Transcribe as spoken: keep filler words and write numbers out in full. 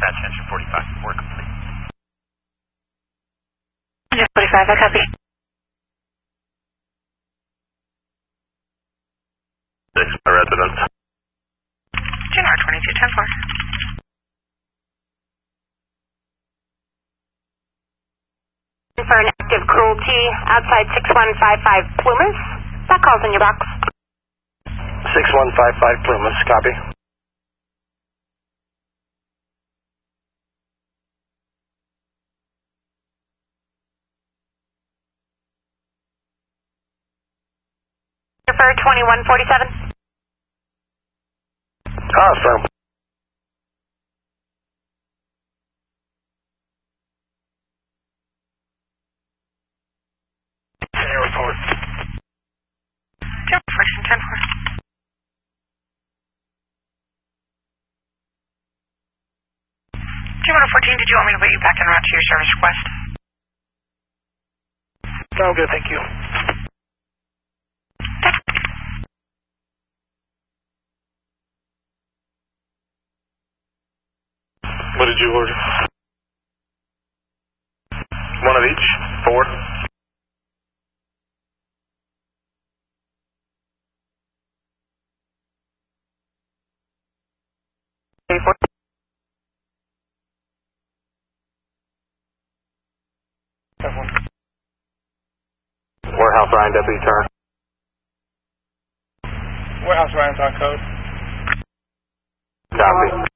Dispatch engine forty-five, work complete. Engine forty-five, I copy. Six, my residence. G N R twenty-two ten four. For an active cruelty outside six one five five Plumas. That call's in your box. six one five five Plumas, copy. For twenty-one forty-seven. Ah, firm. Report. Jump Fresh ten four. G one fourteen, did you want me to put you back en route to your service request? No, good, thank you. What did you order? One of each? Four? Four. Warehouse Ryan, Deputy Turner. Warehouse Ryan's on code. Copy.